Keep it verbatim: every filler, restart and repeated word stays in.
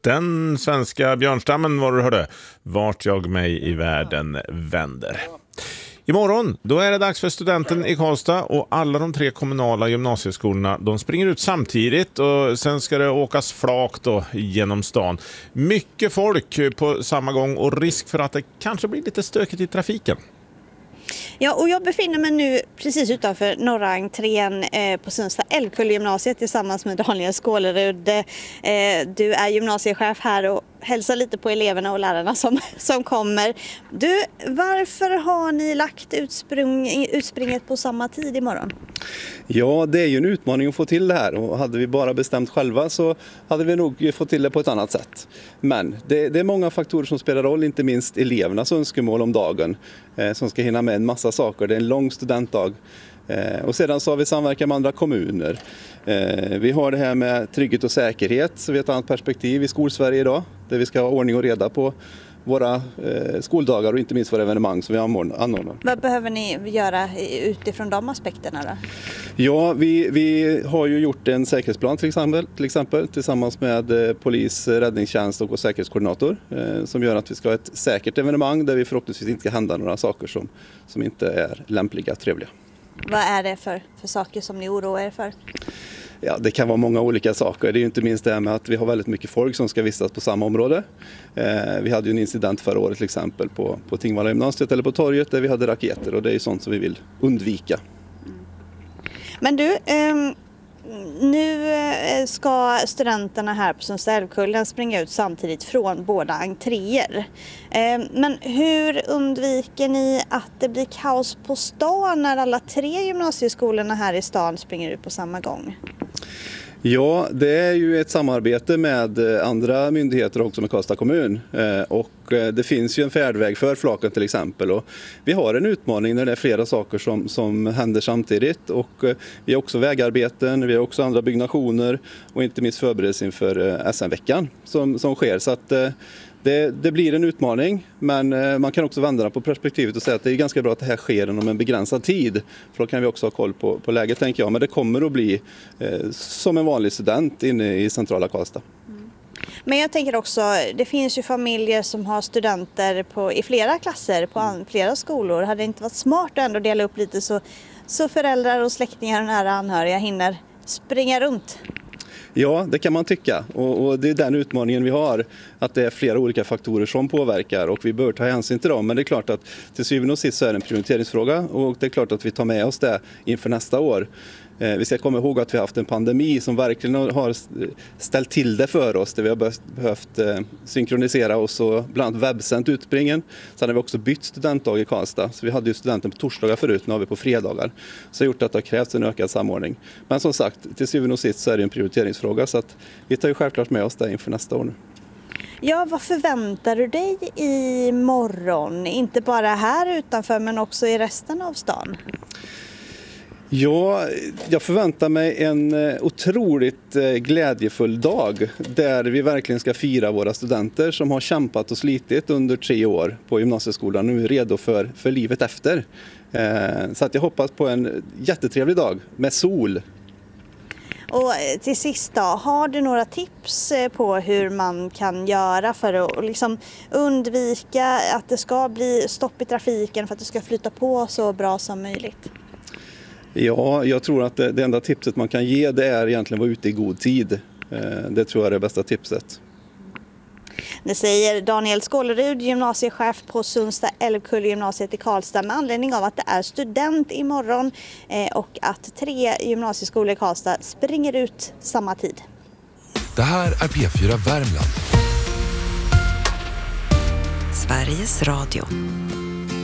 Den svenska björnstammen var du hörde. Vart jag mig i världen vänder. Imorgon, då är det dags för studenten i Karlstad och alla de tre kommunala gymnasieskolorna, de springer ut samtidigt och sen ska det åkas flak då genom stan. Mycket folk på samma gång och risk för att det kanske blir lite stökigt i trafiken. Ja, och jag befinner mig nu precis utanför norra entrén eh, på Sundsvall Älvkullgymnasiet tillsammans med Daniel Skålerud. Eh, du är gymnasiechef här och hälsar lite på eleverna och lärarna som, som kommer. Du, varför har ni lagt utspring, utspringet på samma tid imorgon? Ja, det är ju en utmaning att få till det här och hade vi bara bestämt själva så hade vi nog fått till det på ett annat sätt. Men det, det är många faktorer som spelar roll, inte minst elevernas önskemål om dagen eh, som ska hinna med en massa saker. Det är en lång studentdag. Eh, och sedan så har vi samverkan med andra kommuner. Eh, vi har det här med trygghet och säkerhet, så vi har ett annat perspektiv i Skolsverige idag där vi ska ha ordning och reda på våra eh, skoldagar och inte minst våra evenemang som vi anordnar. Vad behöver ni göra utifrån de aspekterna då? Ja, vi, vi har ju gjort en säkerhetsplan till exempel, till exempel tillsammans med eh, polis, räddningstjänst och säkerhetskoordinator eh, som gör att vi ska ha ett säkert evenemang där vi förhoppningsvis inte ska hända några saker som, som inte är lämpliga, trevliga. Vad är det för, för saker som ni oroar er för? Ja, det kan vara många olika saker. Det är ju inte minst det här med att vi har väldigt mycket folk som ska vistas på samma område. Eh, vi hade ju en incident förra året till exempel på, på Tingvalla gymnasiet eller på torget där vi hade raketer och det är sånt som vi vill undvika. Mm. Men du, eh, nu ska studenterna här på Sundsvall Älvkullen springa ut samtidigt från båda entréer. Eh, men hur undviker ni att det blir kaos på stan när alla tre gymnasieskolorna här i stan springer ut på samma gång? Ja, det är ju ett samarbete med andra myndigheter också med Karlstad kommun och det finns ju en färdväg för flaken till exempel och vi har en utmaning när det är flera saker som, som händer samtidigt och vi har också vägarbeten, vi har också andra byggnationer och inte minst förberedelse inför S M-veckan som, som sker så att Det, det blir en utmaning, men man kan också vända på perspektivet och säga att det är ganska bra att det här sker inom en begränsad tid. För då kan vi också ha koll på, på läget, tänker jag. Men det kommer att bli eh, som en vanlig student inne i centrala Karlstad. Mm. Men jag tänker också, det finns ju familjer som har studenter på, i flera klasser på an, flera skolor. Hade det inte varit smart att ändå dela upp lite så, så föräldrar och släktingar och nära anhöriga hinner springa runt? Ja, det kan man tycka och, och det är den utmaningen vi har, att det är flera olika faktorer som påverkar och vi bör ta hänsyn till dem. Men det är klart att till syvende och sist så är det en prioriteringsfråga och det är klart att vi tar med oss det inför nästa år. Eh, vi ska komma ihåg att vi har haft en pandemi som verkligen har ställt till det för oss, där vi har behövt eh, synkronisera oss och bland annat webbsänt utspringen. Sen har vi också bytt studentdag i Karlstad, så vi hade ju studenten på torsdagar förut, nu har vi på fredagar. Så det har gjort att det har krävts en ökad samordning. Men som sagt, till syvende och sist så är det en prioriteringsfråga så att vi tar ju självklart med oss det inför nästa år nu. Ja, vad förväntar du dig i morgon? Inte bara här utanför men också i resten av stan? Ja, jag förväntar mig en otroligt glädjefull dag där vi verkligen ska fira våra studenter som har kämpat och slitit under tre år på gymnasieskolan och nu är redo för, för livet efter. Så att jag hoppas på en jättetrevlig dag med sol. Och till sist då, har du några tips på hur man kan göra för att liksom undvika att det ska bli stopp i trafiken för att det ska flyta på så bra som möjligt? Ja, jag tror att det, det enda tipset man kan ge det är egentligen att vara ute i god tid. Det tror jag är det bästa tipset. Det säger Daniel Skålerud, gymnasiechef på Sundsvall Älvkullgymnasiet i Karlstad med anledning av att det är student imorgon och att tre gymnasieskolor i Karlstad springer ut samma tid. Det här är P fyra Värmland. Sveriges Radio.